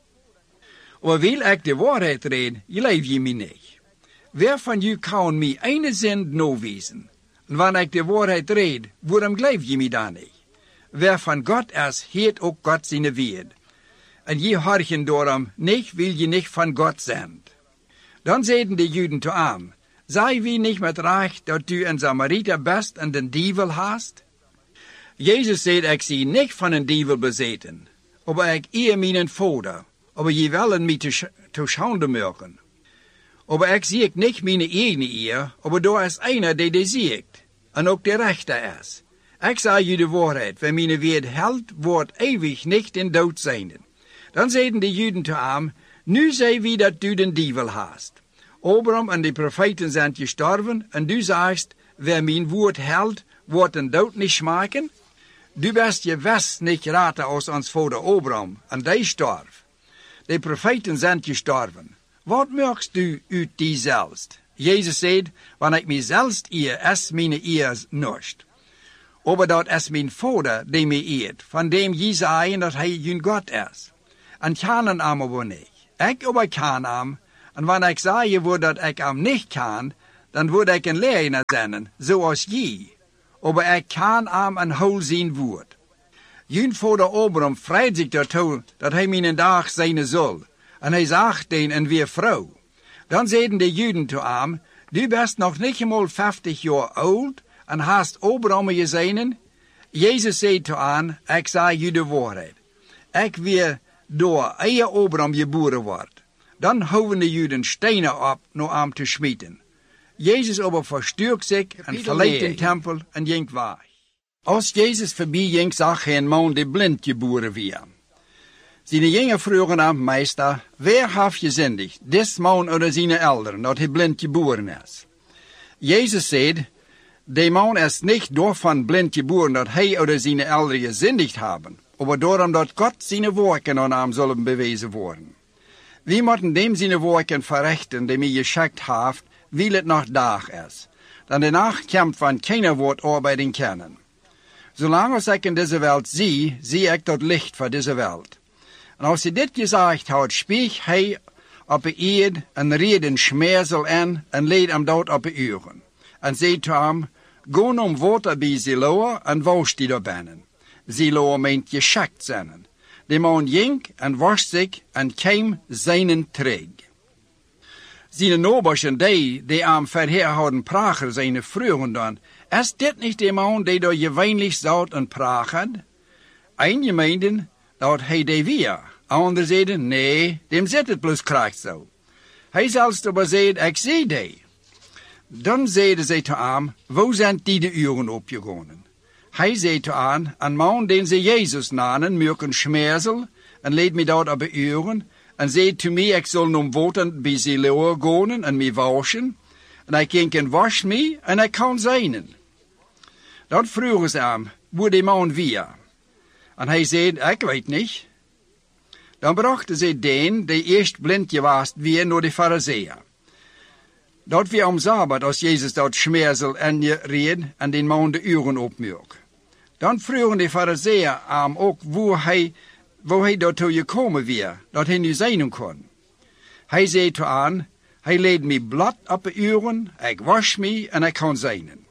Maar wil ik de waarheid reden, leef je mij niet. Wer van jullie kan mij ene zin nowezen? En wanneer ik de waarheid red, waarom geloof je mij dan niet? Wer van God is, heet ook God zijn woord. En je horchen daarom niet, wil je niet van God zijn. Dan zeiden de Juden te hem, zei wie niet met recht dat u een Samariter best en den duivel haast? Jezus zei, ik zie niet van een duivel bezeten, maar ik eer mijn vader, maar je willen mij te schande maken. Maar ik zie ik niet mijn eigen eer, maar daar is einer die ziet, en ook de rechter is. Ik zei je de waarheid, wer mijn woord houdt, wordt eeuwig niet in dood zijn. Dan zeiden de Juden te hem, nu zei wie dat du den duivel haast. Abraham en de profeten zijn gestorven, en du zegt, wer mijn woord houdt, wordt den dood niet smaken? Du bist je west niet rater als ons vader Abraham, en die storf. De profeten zijn gestorven. Wat merkst du uit die zelfs? Jezus zei, wanneer ik mijzelf eer, is mijn eer niets. Maar dat is mijn vader die mij eert, van dem je zeggen dat hij jullie God is. En kennen hem aber niet. Ik aber ken hem, En wanneer ik zeggen word dat ik hem niet kan, dan word ik een leraar zijn, zoals jij. Maar ik kan hem een hol zijn woord. Jun vader Abraham vreit zich daartoe dat hij mijn dag zijn zal. En hij zegt den en weer vrouw. Dan zeiden de Juden te hem, du bent nog niet eenmaal 50 jaar oud en hast Abraham gezien. Jezus zei te hem, ik zeg je de waarheid. Ik weer door eigen Abraham geboren wordt. Dan houden de Juden stenen op naar hem te schieten. Jezus aber verstuurt zich en verliet de tempel en ging weg. Als Jezus voorbij ging, zag hij een man die blind geboren weer. Zijn jongen vroegen hem, meester, wer heeft gezindigd, des man of zijn ouderen, dat hij blind geboren is? Jezus zei, de man is niet daarvan blind geboren dat hij of zijn ouderen gezindigd hebben, maar daarom dat God zijn werken aan hem zullen bewezen worden. We moeten dem zijn werken verrichten die mij geschikt heeft, wil het nog dag is. Dan de nacht komt van keiner woord arbeiden kennen. Zolang als ik in deze wereld zie ik dat licht van deze wereld. En als hij dit gezegd had, spreekt hij op de eerd en reed een schmeersel aan en leed hem dood op de uren. En zei te hem, ga om water bij Siloa en was die daar binnen. Siloa meent geschikt zijn. De man ging en was zich en kwam zijn terug. Zijn nabers en die hem verheer hadden prager zijn vroegen dan, is dit niet de man die door gewöhnlich zout en pragen? Een meenden dat hij die weer. Anderen zeiden, nee, dem zit het plus kracht zo. Hij zelfs aber zei, ik zie die. Dan zeiden zij te hem, waar zijn die de uren opgegaan? Hij zei te hem, een man den ze Jezus namen, merken schmeersel, en leed mij dat op de uren, en zei te mij, ik zal om water bij Siloa gaan en mij waschen, en hij ging en was mij, en ik kan zijnen. Dan vroegen ze hem, waar die man weer? En hij zei, ik weet niet. Dan brachten ze den, die eerst blind geweest weer, naar de Farizeeën. Dat weer om Sabbat, als Jezus dat schmeersel en je reed en den man de uren opmerk. Dan vroegen de Farizeeën hem ook waar hij daartoe gekomen weer, dat hij nu zijn kon. Hij zei te aan, hij leed mij blad op de uren, ik was mij en ik kan zijnen.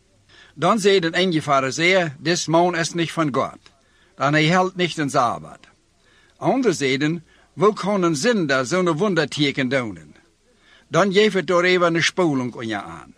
Dan zeiden enige Farizeeën, des man is niet van God, dan hij houdt niet een Sabbat. Anderen zeiden, wo kan een zinder zo'n wonderteken doen? Dan geef het door even een spoeling aan je aan.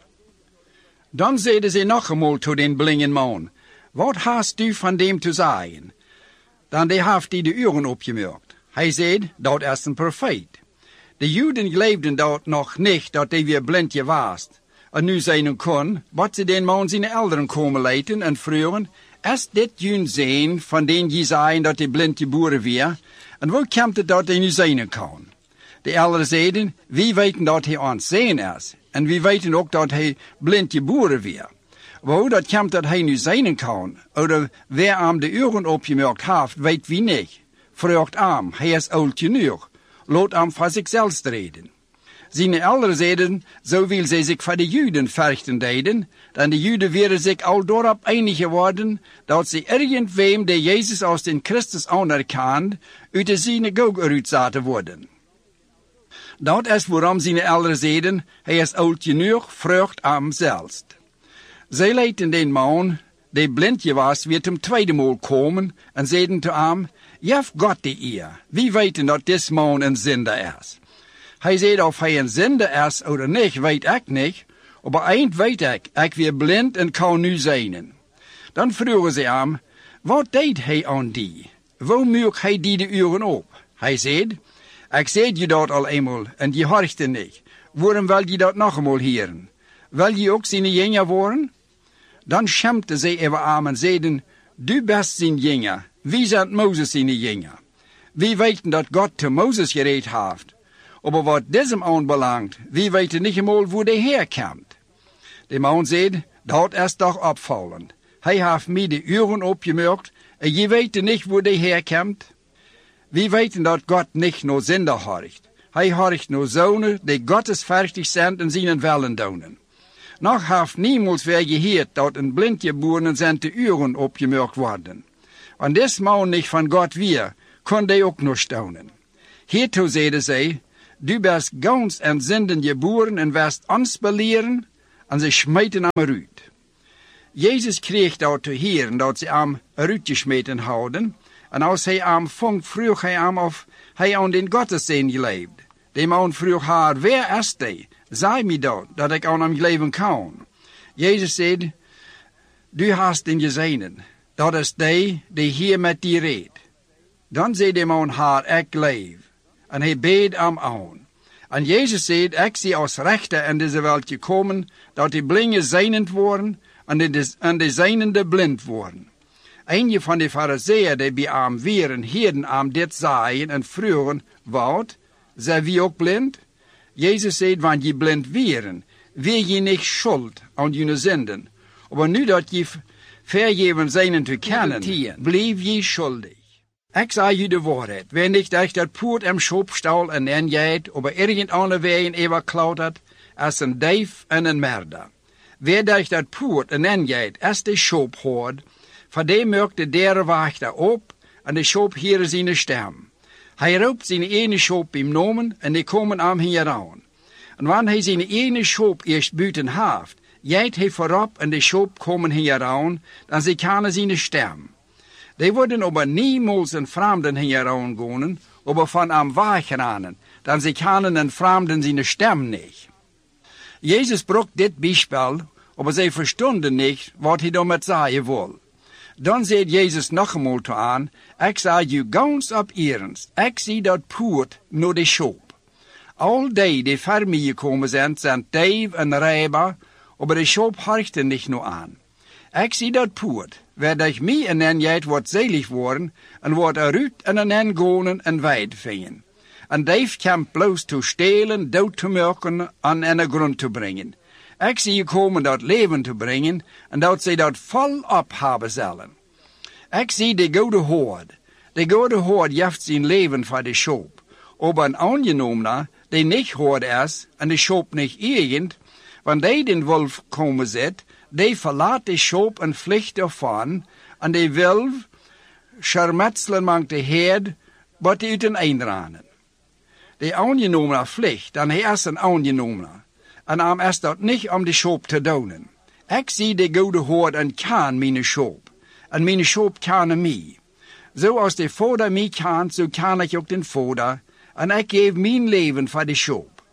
Dan zeiden ze nog eenmaal tot den blinde man, wat hast u van dem te zeggen? Dan die heeft die de uren opgemerkt. Hij zei, dat is een profeet. De Joden geloofden dat nog niet, dat hij weer blind geweest. En nu zijn kon, wat ze den man zijn ouderen komen leiden en vroegen, is dit jun zijn van den je zeiden dat hij blind geboren weer? En hoe komt het dat hij nu zijn kan? De ouderen zeiden, wie weten dat hij ons zijn is. En wie weten ook dat hij blind geboren weer. Hoe dat komt dat hij nu zijn kan, of wer hem de uren opgemerkt heeft, weet wie niet. Vraagt hem, hij is oud genoeg. Laat hem van zichzelf reden. Zijn ouderen zeiden, zo wil zij zich van de Joden verrichten deden, dan de Joden werden zich al daarop einig geworden, dat ze irgendwem die Jezus als den Christus anerkend, uit de synagoge eruit zaten worden. Dat is waarom zijn ouderen zeiden, hij is oud genoeg, vraagt hem zelfs. Zij lieten den man, die blind was, weer ten tweede maal komen en zeiden te hem, jef God die eer, wie weten dat dit man een zinder is? Hij zei, of hij een zinder is of niet, weet ik niet, maar eind weet ik weer blind en kan nu zijn. Dan vroegen ze hem, wat deed hij aan die? Waar merkt hij die de uren op? Hij zei, ik zei je dat al eenmaal en je hoorde niet. Waarom wil je dat nog eenmaal horen? Wil je ook zijn jongen worden? Dan schampte ze even aan en zeiden, du bent zijn jongen, wie zijn Mozes zijn jongen? Wie weten dat God te Mozes gereed heeft? Maar wat diesem aanbelangt, wie weten niet eenmaal waar hij herkomt. De man zei, dat is toch opvallend. Hij heeft mij de uren opgemerkt en je weet niet waar hij herkomt. Wie weten dat God niet naar zinder horcht. Hij horcht naar zonen die godsvruchtig zijn en zijn willen doen. Nog heeft niemand weer gehoord dat een blindgeborenen zijn te uren opgemerkt worden. Want des man niet van God weer, kon hij ook nog staunen. Hiertoe zeiden zij, Du bist ganz en zinden geboren en wirst ons beleren, en ze smeten hem eruit. Jezus kreeg dat te horen dat ze hem eruit gesmeten houden, en als hij hem vond, vroeg hij hem of hij aan den Gottesdienst geleefd. De man vroeg haar, wer is hij? Zei me dat ik aan hem leven kan. Jezus zei, du hast den gezien, dat is die hier met die redt. Dan zei de man haar, ik leef. En hij beed hem aan. En Jezus zei, ik zie als rechter in deze wereld gekomen, dat die blinden zijnend worden, en de zijnende blind worden. Een van de fariseeën die bij hem waren, hielden hem dit zeiden en vroegen, wat, zijn wie ook blind? Jezus zei, want je blind waren, weer je niet schuld aan je zinden. Maar nu dat je vergeven zijn te kennen, blijf je schuldig. Ik zei je de waarheid, wenn ik dat poort im Schopstal en en jeet, aber irgendeine wegen ever klautert, als een dief en een merder. Wer dat poort en en jeet, als de schop hoort, van die merkt de derde wachter op, en de schop hier zijn stem. Hij roept zijn ene schop im nomen, en die komen aan hier aan. En wanneer hij zijn ene schop eerst buiten heeft, jeet hij voorop en de schop komen hier aan, dan ze kennen zijn stem. Die worden aber niemals een vreemden hier aangaan, aber van hem wegrennen, dan ze kennen een vreemden zijn stem niet. Jezus bracht dit Beispiel, aber zij verstonden niet wat hij damit zeggen wil. Dan zei Jezus nog eenmaal toe aan, ik zeg je ganz op ernst, ik zie dat poort naar de schop. Al die voor mij gekomen zijn dief en rijber, aber de schop horchten niet nog aan. Ik zie dat poort, waar durch mij en en jeet wordt zelig worden, en wordt eruit en en gonen en wijd vingen. En dief komt bloos te stelen, dood te maken en in de grond te brengen. Ik zie je komen dat leven te brengen, en dat zij dat volop hebben zullen. Ik zie de goede hoord. De goede hoord jeft zijn leven voor de schop. Aber een aangenomener, die niet hoord is, en de schop niet irgend, wanneer den wolf komen zit, die verlaat de schop en vliegt ervan, en de wolf schermetselen mangt de herd, wat die uit een eindranen. De aangenomener vliegt, dan hij is een aangenomener. En am is dat niet om de schop te donen. Ik zie de goede hoord en kan mijn schop. En mijn schop kan mij. Zoals de vader mij kan, zo kan ik ook den vader. En ik geef mijn leven voor de schop.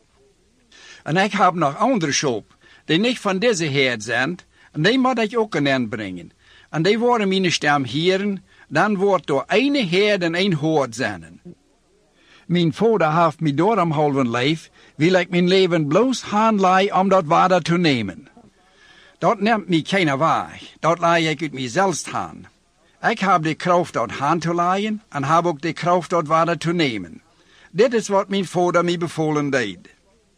En ik heb nog andere schop, die niet van deze herd zijn. En die moet ik ook aan brengen. En die worden mijn stem heren, dan wordt door een herd en een hoord zijn. Mijn vader heeft mij door een halve lijf, wil ik mijn leven bloos handlei om dat waarde te nemen. Dat neemt mij keiner weg, dat lei ik uit mijzelf aan. Ik heb de kracht dat hand te leien en heb ook de kracht dat waarde te nemen. Dit is wat mijn vader mij bevolen deed.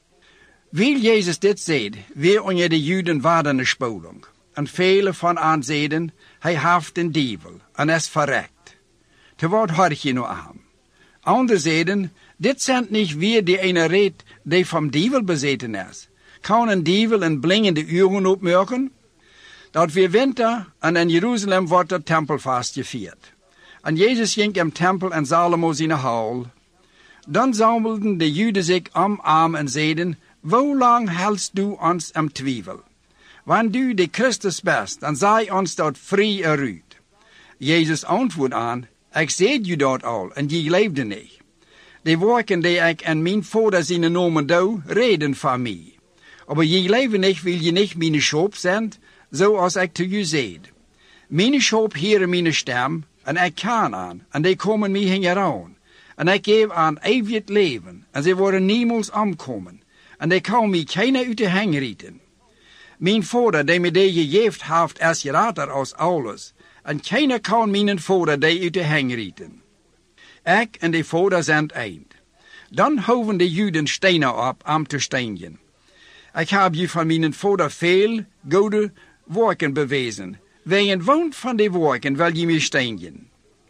Wil Jezus dit zegt, weer onder de Juden waren een spoling. En vele van hen zeiden, hij heeft een dievel en is verrekt. Te wat hoor je nu aan? Anderen zeiden, dit zijn niet weer die ene reed die vom dievel bezeten is. Kan een dievel een blingende uren opmerken? Dat weer winter en in Jeruzalem wordt de tempelfast gevierd. En Jezus ging im tempel en Salomo zijn hal. Dan zamelden de Juden zich om en zeiden, hoe lang hältst du ons im twijfel? Wanneer du de Christus bist, dan zei ons dat vrij eruit. Jezus antwoordde aan, ik zei je dat al, en je leefde niet. De werken die ik en mijn vader zijn nomen doe, reden van mij. Maar je leven niet, wil je niet mijn schop zijn, zoals ik te je zei. Mijn schop heren mijn stem, en ik kan aan, en die komen mij hieraan. En ik geef aan eeuwig leven, en ze worden niemals omkomen. En die kan mij keiner uit de hang rieten. Mijn vader, die me die gegeven heeft, is groter als alles. En keiner kan mijn vader die uit de hang rieten. Ik en de vader zijn eind. Dan houden de Juden stenen op om te stenen. Ik heb je van mijn vader veel goede werken bewezen. Wegen woont van de werken wil je me stenen.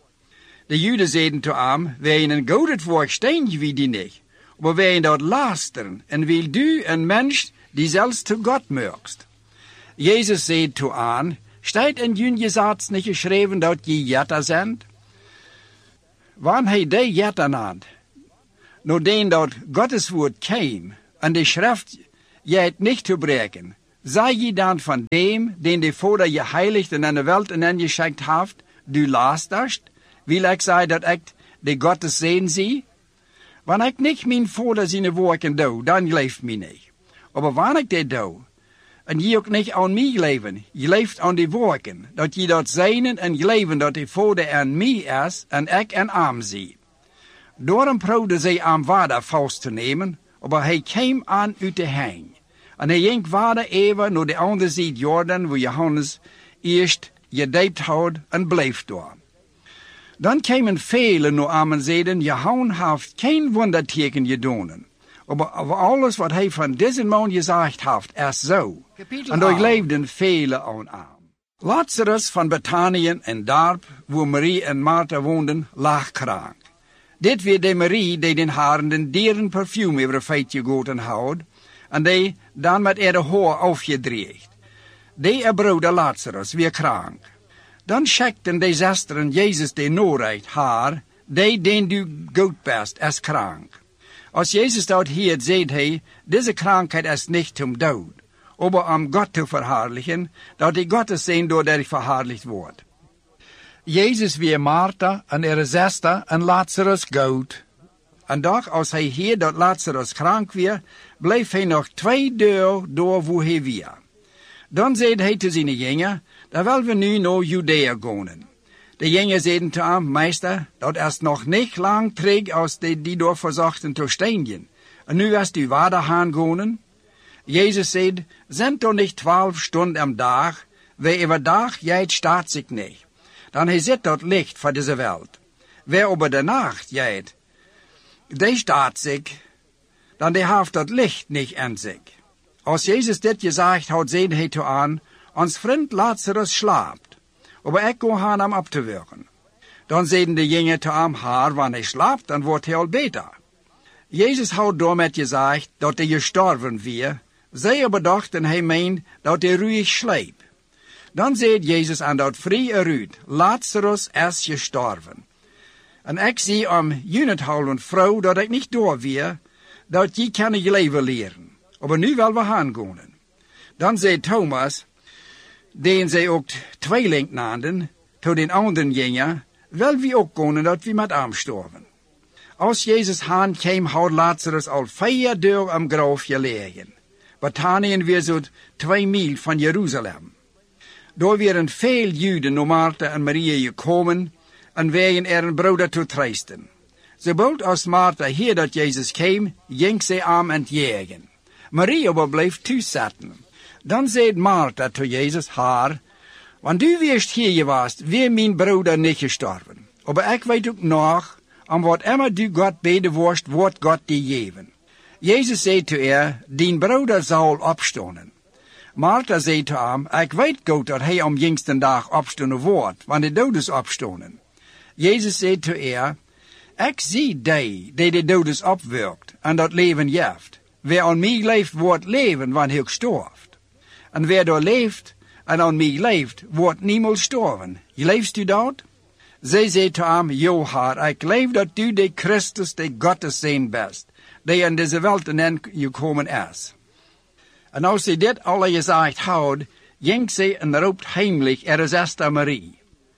De Juden zeiden te hem, wegen een goede werk steen je wie die niet. Maar wegen dat lasteren en wil du een mens die zelfs te God merkst. Jezus zei te aan, staat in jun Gesetz niet geschreven dat je jetter zijn? Wanneer hij die jetter naad, Nadat dat Gottes woord kwam en de schrift je het niet te breken, zei je dan van dem, den de Vader je heiligt en aan de wereld en geschikt heeft, du luisterst, wil ik zeggen dat ik de Gottes zegen zie? Wanneer ik niet mijn Vader zijn werken doe, dan geloof mij niet. Maar wanneer ik dit doe, en je ook niet aan mij leven, je leeft aan die werken, dat je dat zijnen en geloven dat de Vader aan mij is en ik aan hem zie. Daarom probeerde zij aan vader vast te nemen, maar hij kwam aan uit de hang. En hij ging vader even naar de andere zijde Jordan, waar Johannes eerst gedijpt had en bleef daar. Dan kwamen velen naar hem en zeiden, Johannes heeft geen wonderteken gedaan. Maar alles wat hij van deze man gezegd heeft, is zo. En daar leefden velen aan hem. Lazarus van Betanië, een dorp waar Marie en Martha woonden, lag krank. Dit weer de Marie die den harenden dieren perfume over een feitje goten houdt, en die dan met de haar afgedreigd. Die broeder Lazarus weer krank. Dan schekten de zusteren Jezus de noorheid haar, die den du goed best is krank. Als Jezus dat hier zei hij, deze krankheid is niet om dood, maar om God te verherrlichen, dat die Gottes zijn doordat hij verherrlicht wordt. Jezus weer Martha en zuster en Lazarus goed. En doch als hij hier dat Lazarus krank weer, bleef hij nog 2 dagen door waar hij weer. Dan zei hij te zijn jongen, dan willen we nu naar Judea gaan. De jongen zeiden te hem, meester, dat is nog niet lang terug als die door verzochten te stenen. En nu is u verder gaan. Jezus zei, zijn toch niet 12 stunden am dag, wie over dag jij staat zich niet. Dan hij zit dat licht voor deze wereld. Wie over de nacht jij, die staat zich, dan die heeft dat licht niet in zich. Als Jezus dit gezegd had, zei hij te aan, ons vriend Lazarus slaapt, maar ik ga gaan hem op te werken. Dan zeiden de jongen te hem, haar, wanneer hij slaapt, dan wordt hij al beter. Jezus had daarmee gezegd dat hij gestorven weer, zij bedachten hij meent dat hij ruhig sliep. Dan zei Jezus aan dat vrije eruit, Lazarus is gestorven. En ik zie om junethouw vrouw dat ik niet door weer, dat je kan je leven leren. Maar nu willen we gaan. Dan zei Thomas, den zij ook tweeling naamden, tot den anderen jongen, wil we ook gaan dat we met hem sterven. Als Jezus haan kwam, had Lazarus al 4 dagen am graf gelegen. Betanië weer zo'n 2 mijl van Jeruzalem. Daar waren veel Juden naar Martha en Maria gekomen en wegen een broeder te troosten. Zobald als Martha hier dat Jezus kwam, ging zij aan het jagen. Maria maar bleef toezitten. Dan zei Martha tot Jezus haar, want u wist hier geweest, weer mijn broeder niet gestorven. Maar ik weet ook nog, om wat immer du God beden worst, wordt God die geven. Jezus zei tot haar, dien broeder zal opstaan. Martha zei te hem, ik weet goed dat hij om jongsten dag opstaan wordt, want de doden opstaan. Jezus zei te haar, ik zie die de doden opwerkt en dat leven heeft. Wie aan mij leeft, wordt leven, wanneer hij sterft. En wie daar leeft en aan mij leeft, wordt niemand sterven. Leefst u dat? Zij zei te hem, jo haar, ik leef dat u de Christus, de Gottes zijn best, die in deze wereld en gekomen is. En als zij dit alle gezegd houdt, ging zij en roept heimelijk zuster Marie.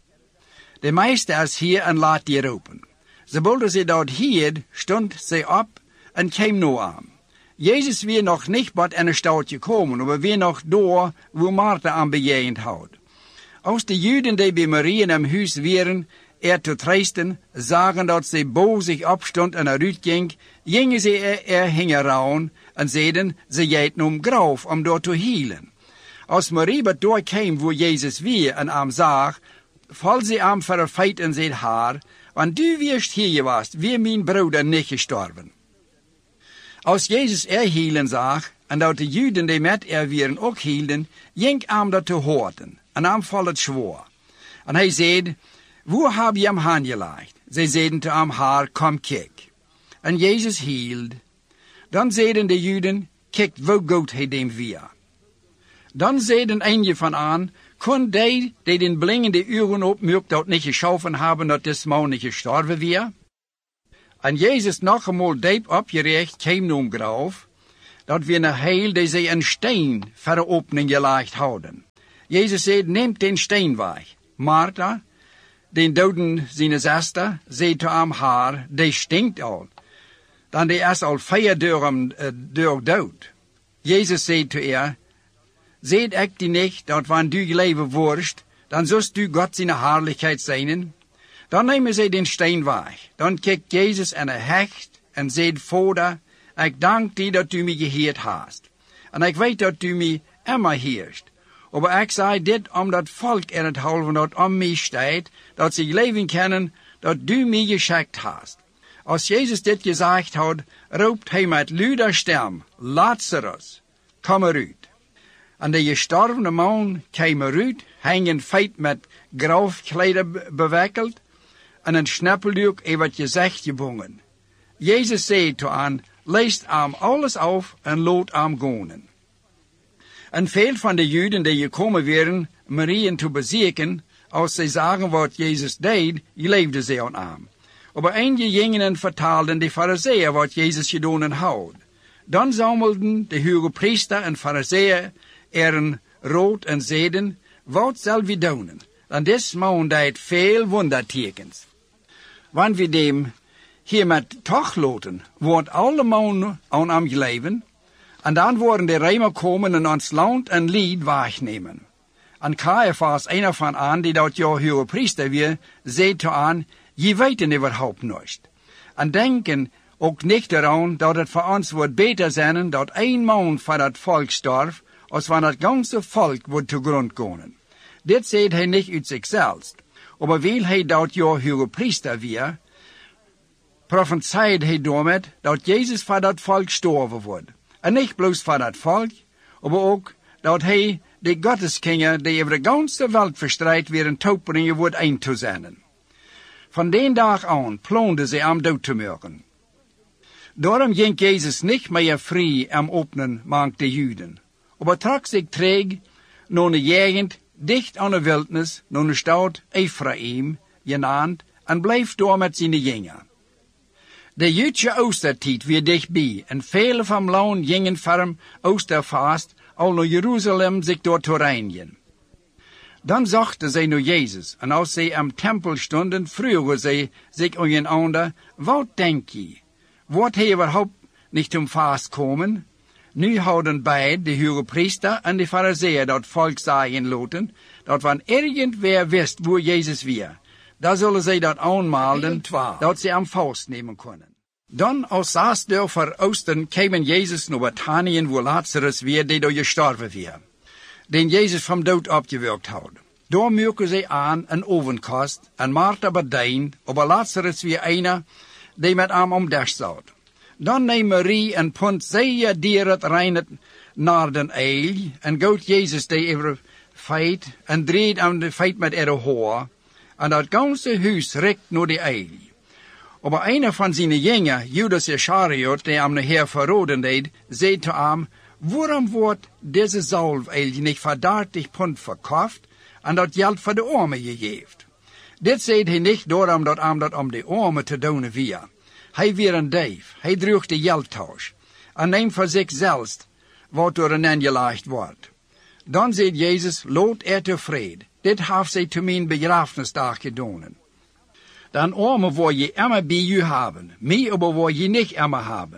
De meester is hier en laat die roepen. Zobald zij dat hier, stond zij op en kwam naar hem. Jezus weer nog niet bij een stad gekomen, maar weer nog door waar Martha aan bejegend houdt. Als de Juden die bij Marie in hem huis waren, te troosten, zagen dat zij boos zich opstond en eruit ging, gingen ze hingen rouwen en zeiden, ze gaat naar graf om door te healen. Als Marie wat doorkwam waar Jezus weer en hem zag, val ze hem voor een feit en zei haar, want u wist hier geweest, weer mijn broeder niet gestorven. Als Jezus hielen zag, en dat de Juden die met waren ook hielden, ging hem dat te horen, en hem val het zwaar. En hij zei, waar heb je hem aangelegd? Zij zeiden te hem haar, kom kijk. En Jezus hield. Dan zeiden de Juden, kijk hoe goed hij dem weer. Dan zeiden een van aan, kon die den blingende uren opmerkt dat niet geschoven hebben dat des man niet gestorven weer? En Jezus nog eenmaal diep opgericht kwam naar het graf, dat we een heel die zij een steen voor de opening gelegd hadden. Jezus zei, neemt den steen weg. Martha, den doden zijn zuster, zei te haar, die stinkt al. Dan die is al 4 dagen dood. Jezus zei te haar, ziet ik die niet, dat wanneer du leven worst, dan zult du God zijn heerlijkheid zijn. Dan nemen zij den steen weg. Dan kijkt Jezus en hecht en zegt, Vader, ik dank die dat u mij geheerd hast. En ik weet dat u mij immer heerst. Maar ik zei dit omdat volk in het halve dat om mij staat, dat ze leven kennen, dat du mij geschikt hast. Als Jezus dit gezegd had, roept hij met luider stem, Lazarus, kom eruit. En de gestorvene man kwam eruit, hingen feit met grafkleider bewikkeld, en een snappelduk over het gezicht gebonden. Jezus zei te aan, leest hem alles af en laat hem gaan. En veel van de Joden die gekomen waren, Maria te bezoeken, als zij zagen wat Jezus deed, geloofden zij aan hem. Maar enkele gingen en vertaalden de Farizeeën wat Jezus gedaan had. Dan zammelden de hoge priester en Farizeeën er rood en zeiden, wat zal we doen? En deze man deed veel wondertekens. Wanneer we dem hier met toch laten, wordt alle mannen aan hem geleven, en dan worden de Römer komen en ons land en lied wegnemen. En Caiaphas, einer van aan die dat jouw hoge priester weer, zei te aan, je weten überhaupt niet. En denken ook niet eraan dat het voor ons wordt beter zijn dat 1 man voor het volk sterft, als van het ganze volk wordt te grond gaan. Dit zegt hij niet uit zichzelf, maar wil hij dat jouw hoge priester weer, prophezeit hij daarmee dat Jezus voor dat volk sterven wordt. En niet bloos voor dat volk, maar ook dat hij de Goddeskinder die over de ganze wereld verstrijdt weer een touw brengen wordt eind te zijn. Van den dag aan plande ze hem dood te maken. Daarom ging Jezus niet meer vrij am openen mank de Juden, maar trok zich terug naar de gegend dicht aan de wildnis, naar de stad Ephraim, genaamd, en bleef daar met zijn jingen. De Joodse Oostertijd weer dichtbij, en vele van land gingen voor hem Oostervast al naar Jeruzalem zich door te reinigen. Dan zochten zij naar Jezus, en als zij am tempel stonden, vroegen zij zich einander, wat denk je? Wordt hij überhaupt niet om vast komen? Nu houden beide, de hoge priester en de Farizeeën, dat volk zeggen laten, dat wanneer irgendwer wist waar Jezus weer, dan zullen zij dat aanmelden, dat ze hem vastnemen kunnen. Dan als 6 dagen voor Oosten kwamen Jezus naar Bethanien, waar Lazarus weer, die door gestorven weer, den Jezus van dood opgewekt had. Daar merken zij aan een ovenkast, en Martha bedient, maar Lazarus weer einer, die met hem omdest zat. Dan neemt Marie een punt zeer dier het reinet naar den eil, en gaat Jezus die over feit, en dreed aan de feit met haar haar, en dat ganze huis rekt naar de eil. Maar einer van zijn jingen, Judas Iscariot, die hem de Heer verraden deed, zei te hem, waarom wordt deze zalveil niet voor 30 pond verkocht, en dat geld voor de armen gegeven? Dit zei hij niet daarom dat hem dat om de armen te doen weer. Hij weer een dief, hij droeg de geldtausch, en neemt voor zichzelf wat door een aangelegd wordt. Dan zei Jezus, laat tevreden, dit heeft zij te mijn begrafenisdag gedaan. Dan armen wil je immer bij u hebben, mij aber wil je niet immer hebben.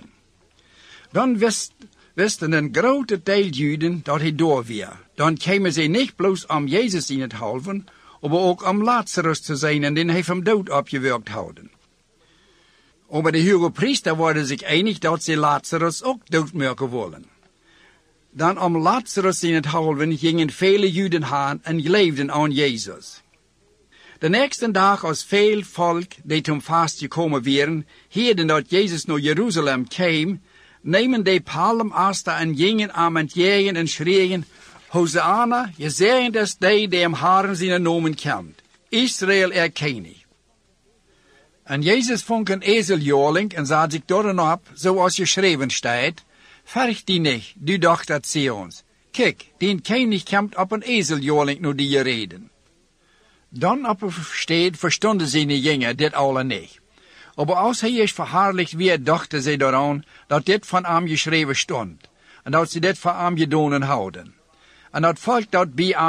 Dan wisten een grote deel Juden dat hij door weer. Dan kwamen ze niet bloos om Jezus in het halven, maar ook om Lazarus te zijn en den hij van dood opgewekt houden. Maar de hoge priester worden zich einig dat ze Lazarus ook doodmaken willen. Dan om Lazarus in het halven gingen vele Juden heen en geloofden aan Jezus. De nächste dag als veel volk die toen vast gekomen waren, hoorden dat Jezus naar Jeruzalem kwam, nemen de palmaster en gingen aan het jagen en schreeuwen, Hosanna, gezegend is die hem Haren zijn namen kent. Israël koning. En Jezus vond een ezeljoling en zat zich daarin op, zoals geschreven staat, verg die niet, du dochter Zions. Kijk, die koning komt op een ezeljoling naar die reden. Dan op staat verstonden zijn jingen dit alle niet. Aber als hij is verhaarlijkt weer, dachten zij daaraan dat dit van hem geschreven stond, en dat ze dit van hem gedaan houden. En dat volk dat bij